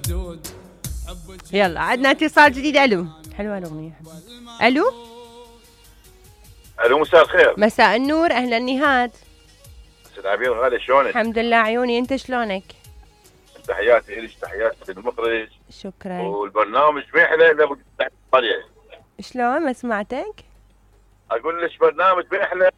يلا عندنا اتصال جديد. الو، حلوه الاغنيه. الو الو، مساء الخير. مساء النور، اهلا نهاد. استاذ عبير غالي، شلونك؟ الحمد لله عيوني، انت شلونك؟ تحياتي لك، تحياتي للمخرج شكرا. والبرنامج بيحلى اذا بدك عليه. شلون ما سمعتك؟ اقول لك برنامج بيحلى.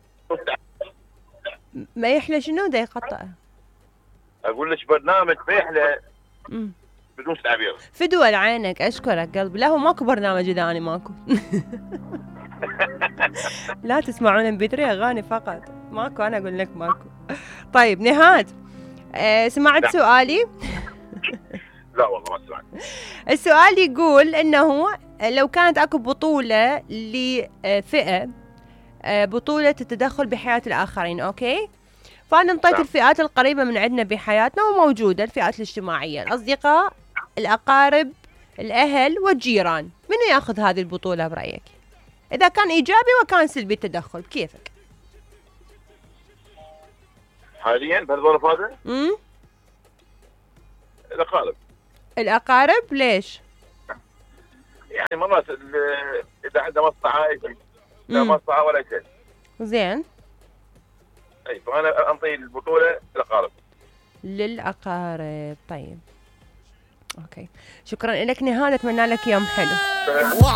ما يحلى شنو دا يقطع؟ اقول لك برنامج بيحلى بدون تعبير. فدوى لعينك، اشكرك قلبي. لا هو ماكو برنامج اذا اني ماكو. لا تسمعون ام بي 3 اغاني فقط، ماكو. انا اقول لك ماكو. طيب نهاد، سمعت لا. سؤالي؟ لا والله ما سمعت. السؤال يقول انه لو كانت اكو بطولة لفئة، بطولة التدخل بحياة الآخرين، أوكي؟ فأنا انطيت الفئات القريبة من عندنا بحياتنا وموجودة، الفئات الاجتماعية، الأصدقاء، الأقارب، الأهل والجيران. منو ياخذ هذه البطولة برأيك؟ إذا كان إيجابي وكان سلبي التدخل، كيفك؟ حاليا بهالظرف هذا؟ الأقارب. الأقارب ليش؟ يعني مرات إذا عنده مصلحة يجي، لا مصلحة ولا شيء. زين. أي، فأنا أنطي البطولة للأقارب. للأقارب، طيب. أوكي، شكرا لك نهاد، أتمنى لك يوم حلو.